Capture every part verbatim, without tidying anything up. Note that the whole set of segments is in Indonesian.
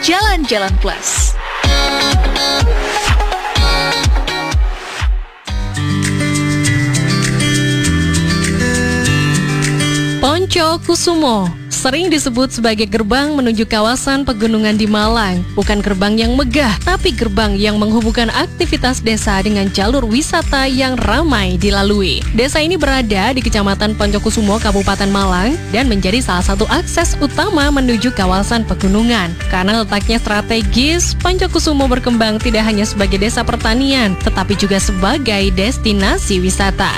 Jalan-Jalan Plus. Poncokusumo sering disebut sebagai gerbang menuju kawasan pegunungan di Malang. Bukan gerbang yang megah, tapi gerbang yang menghubungkan aktivitas desa dengan jalur wisata yang ramai dilalui. Desa ini berada di Kecamatan Poncokusumo, Kabupaten Malang, dan menjadi salah satu akses utama menuju kawasan pegunungan. Karena letaknya strategis, Poncokusumo berkembang tidak hanya sebagai desa pertanian, tetapi juga sebagai destinasi wisata.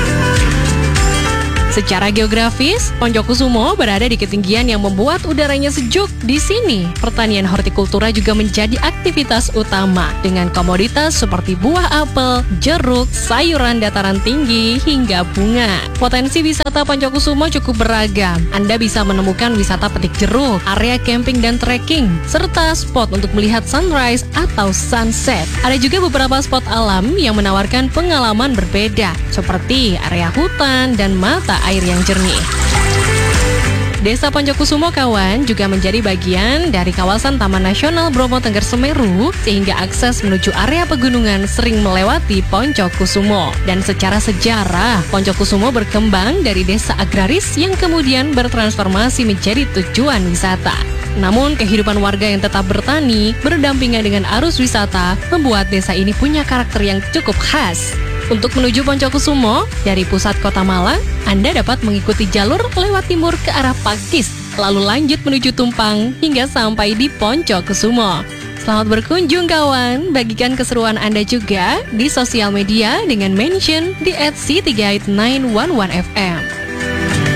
Secara geografis, Poncokusumo berada di ketinggian yang membuat udaranya sejuk. Di sini, pertanian hortikultura juga menjadi aktivitas utama dengan komoditas seperti buah apel, jeruk, sayuran dataran tinggi, hingga bunga. Potensi wisata Poncokusumo cukup beragam. Anda bisa menemukan wisata petik jeruk, area camping dan trekking, serta spot untuk melihat sunrise atau sunset. Ada juga beberapa spot alam yang menawarkan pengalaman berbeda, seperti area hutan dan mata air yang jernih. Desa Poncokusumo kawan juga menjadi bagian dari kawasan Taman Nasional Bromo Tengger Semeru, sehingga akses menuju area pegunungan sering melewati Poncokusumo. Dan secara sejarah, Poncokusumo berkembang dari desa agraris yang kemudian bertransformasi menjadi tujuan wisata. Namun kehidupan warga yang tetap bertani berdampingan dengan arus wisata membuat desa ini punya karakter yang cukup khas. Untuk menuju Poncokusumo, dari pusat kota Malang, Anda dapat mengikuti jalur lewat timur ke arah Pakis, lalu lanjut menuju Tumpang hingga sampai di Poncokusumo. Selamat berkunjung kawan, bagikan keseruan Anda juga di sosial media dengan mention di et c tiga delapan sembilan satu satu f m.